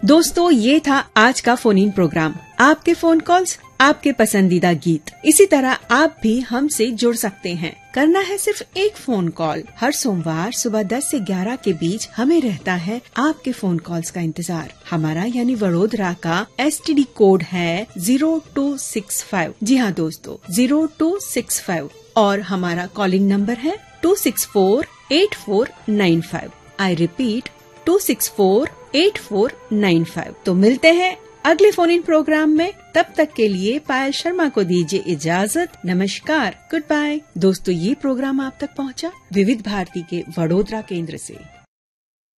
दोस्तों, ये था आज का फोन इन प्रोग्राम। आपके फोन कॉल्स, आपके पसंदीदा गीत। इसी तरह आप भी हमसे जुड़ सकते हैं। करना है सिर्फ एक फोन कॉल। हर सोमवार सुबह 10 से 11 के बीच हमें रहता है आपके फोन कॉल्स का इंतजार। हमारा यानी वडोदरा का STD कोड है 0265। जी हाँ दोस्तों, 0265। और हमारा कॉलिंग नंबर है 2648495। I repeat 2648495। तो मिलते हैं अगले फोन इन प्रोग्राम में। तब तक के लिए पायल शर्मा को दीजिए इजाजत। नमस्कार, गुड बाय। दोस्तों, ये प्रोग्राम आप तक पहुंचा विविध भारती के वडोदरा केंद्र से।